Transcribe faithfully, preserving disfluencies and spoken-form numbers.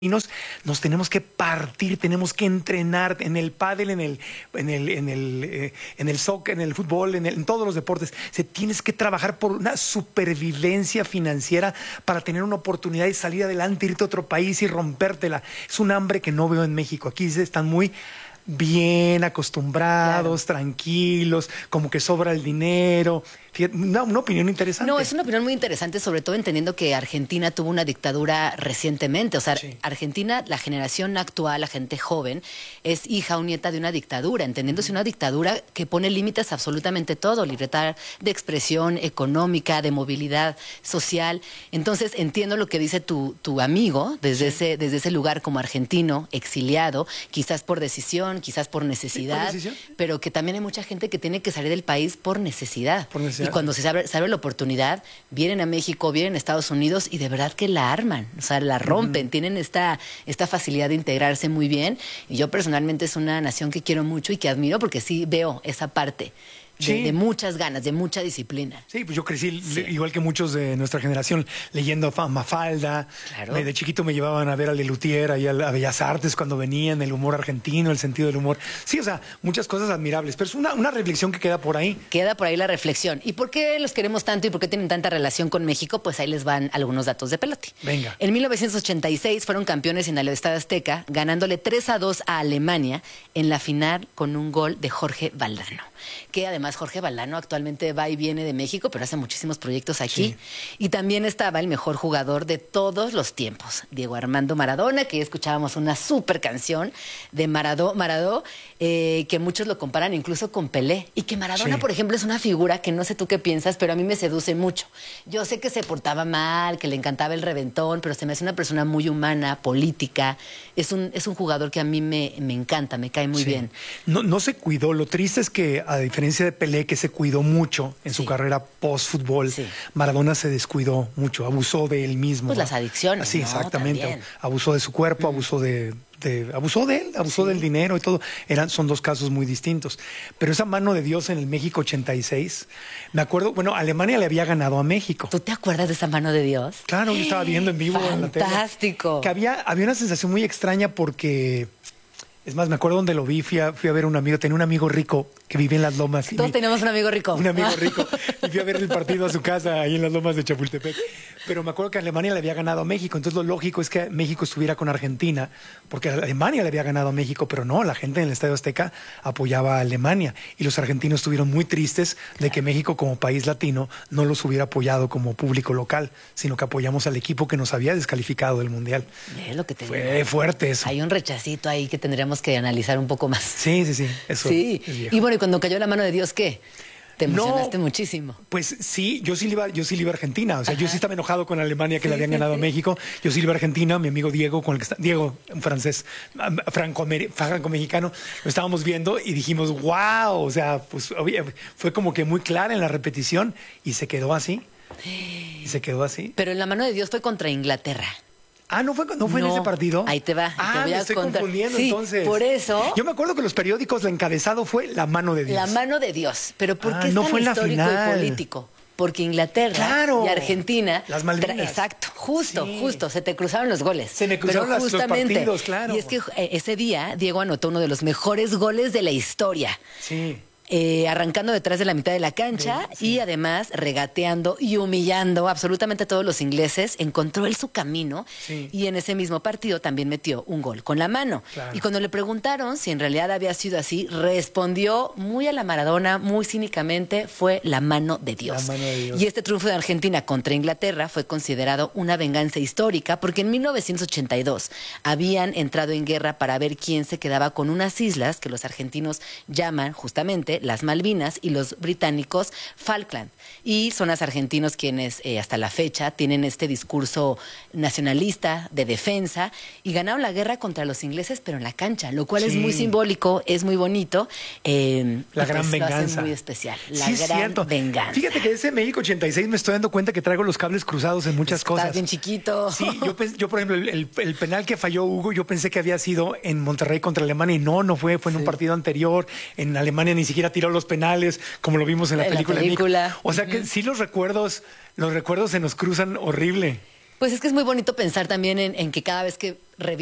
Nos, nos tenemos que partir, tenemos que entrenar en el pádel, en el, en el, en el, eh, en el soccer, en el fútbol, en, el, en todos los deportes. Se tienes que trabajar por una supervivencia financiera para tener una oportunidad de salir adelante, irte a otro país y rompértela. Es un hambre que no veo en México. Aquí están muy bien acostumbrados, claro, tranquilos, como que sobra el dinero. Fíjate, una, una opinión interesante. No, es una opinión muy interesante, sobre todo entendiendo que Argentina tuvo una dictadura recientemente. O sea, sí, Argentina, la generación actual, la gente joven, es hija o nieta de una dictadura, entendiéndose una dictadura que pone límites a absolutamente todo, libertad de expresión económica, de movilidad social. Entonces, entiendo lo que dice tu, tu amigo desde, sí, ese, desde ese lugar como argentino, exiliado, quizás por decisión, quizás por necesidad, ¿Sí, por decisión? Pero que también hay mucha gente que tiene que salir del país por necesidad. Por necesidad. Y cuando se sabe, sabe la oportunidad, vienen a México, vienen a Estados Unidos y de verdad que la arman, o sea, la rompen, uh-huh, tienen esta, esta facilidad de integrarse muy bien. Y yo personalmente es una nación que quiero mucho y que admiro porque sí veo esa parte. De, sí, de muchas ganas, de mucha disciplina. Sí, pues yo crecí, sí, igual que muchos de nuestra generación, leyendo a Mafalda. Claro. De chiquito me llevaban a ver a Lelutier, ahí a Bellas Artes cuando venían, el humor argentino, el sentido del humor. Sí, o sea, muchas cosas admirables, pero es una, una reflexión que queda por ahí. Queda por ahí la reflexión. ¿Y por qué los queremos tanto y por qué tienen tanta relación con México? Pues ahí les van algunos datos de pelote. Venga. En mil novecientos ochenta y seis fueron campeones en el Estadio Azteca, ganándole tres a dos a Alemania en la final con un gol de Jorge Valdano. Que además Jorge Valdano actualmente va y viene de México, pero hace muchísimos proyectos aquí. Sí. Y también estaba el mejor jugador de todos los tiempos, Diego Armando Maradona, que ya escuchábamos una súper canción de Maradó, Maradó eh, que muchos lo comparan incluso con Pelé. Y que Maradona, sí, por ejemplo, es una figura que no sé tú qué piensas, pero a mí me seduce mucho. Yo sé que se portaba mal, que le encantaba el reventón, pero se me hace una persona muy humana, política. Es un, es un jugador que a mí me, me encanta, me cae muy, sí, bien. No, no se cuidó. Lo triste es que, a diferencia de Pelé, que se cuidó mucho en, sí, su carrera post-fútbol, sí, Maradona se descuidó mucho, abusó de él mismo. Pues, ¿no?, las adicciones. Sí, ¿no? Exactamente. También. Abusó de su cuerpo, mm. abusó de, de, abusó de él, abusó, sí, del dinero y todo. Eran, son dos casos muy distintos. Pero esa mano de Dios en el México ochenta y seis, me acuerdo, bueno, Alemania le había ganado a México. ¿Tú te acuerdas de esa mano de Dios? Claro, yo estaba viendo en vivo en la tele. Fantástico. Que había, había una sensación muy extraña porque... Es más, me acuerdo donde lo vi, fui a, fui a ver a un amigo, tenía un amigo rico que vivía en las Lomas. Todos mi, tenemos un amigo rico. Un amigo rico. Y fui a ver el partido a su casa, ahí en las Lomas de Chapultepec. Pero me acuerdo que Alemania le había ganado a México, entonces lo lógico es que México estuviera con Argentina, porque Alemania le había ganado a México, pero no, la gente en el Estadio Azteca apoyaba a Alemania. Y los argentinos estuvieron muy tristes de que México como país latino no los hubiera apoyado como público local, sino que apoyamos al equipo que nos había descalificado del Mundial. Es lo que te Fue digo. fuerte eso. Hay un rechacito ahí que tendríamos que analizar un poco más. Sí, sí, sí. Eso sí. Y bueno, y cuando cayó la mano de Dios, ¿qué? Te emocionaste no, muchísimo. Pues sí, yo sí le iba, yo sí le iba a Argentina. O sea, Ajá. yo sí estaba enojado con Alemania que sí, le habían sí, ganado sí. a México. Yo sí le iba a Argentina. Mi amigo Diego, con el que está, Diego, un francés, franco-mexicano, lo estábamos viendo y dijimos, wow. O sea, pues fue como que muy clara en la repetición y se quedó así. Y se quedó así. Pero en la mano de Dios fue contra Inglaterra. Ah, ¿no fue, no fue no, en ese partido? Ahí te va. Ah, te voy me a estoy contar. confundiendo sí, entonces. Por eso. Yo me acuerdo que los periódicos, el encabezado fue la mano de Dios. La mano de Dios. Pero ¿por qué ah, es no tan fue histórico final. y político? Porque Inglaterra claro. y Argentina... Las Malvinas. Exacto, justo, sí. justo. Se te cruzaron los goles. Se me cruzaron Pero los partidos, claro. Y es que eh, ese día Diego anotó uno de los mejores goles de la historia. Sí. Eh, arrancando detrás de la mitad de la cancha sí, sí. y además regateando y humillando absolutamente a todos los ingleses, encontró él su camino sí. y en ese mismo partido también metió un gol con la mano. Claro. Y cuando le preguntaron si en realidad había sido así, respondió muy a la Maradona, muy cínicamente, fue la mano de Dios. La mano de Dios. Y este triunfo de Argentina contra Inglaterra fue considerado una venganza histórica porque en mil novecientos ochenta y dos habían entrado en guerra para ver quién se quedaba con unas islas que los argentinos llaman justamente las Malvinas y los británicos Falkland. Y son los argentinos quienes eh, hasta la fecha tienen este discurso nacionalista de defensa y ganaron la guerra contra los ingleses pero en la cancha, lo cual sí. es muy simbólico, es muy bonito. Eh, la gran pues venganza. Lo hace muy especial. La sí, gran cierto. venganza. Fíjate que de ese México ochenta y seis me estoy dando cuenta que traigo los cables cruzados en muchas Estás cosas. Estás bien chiquito. Sí, yo, yo por ejemplo, el, el, el penal que falló Hugo, yo pensé que había sido en Monterrey contra Alemania y no, no fue, fue en sí. un partido anterior. En Alemania ni siquiera tiró los penales, como lo vimos en la en película. La película. O sea que uh-huh. sí los recuerdos, los recuerdos se nos cruzan horrible. Pues es que es muy bonito pensar también en, en que cada vez que revisamos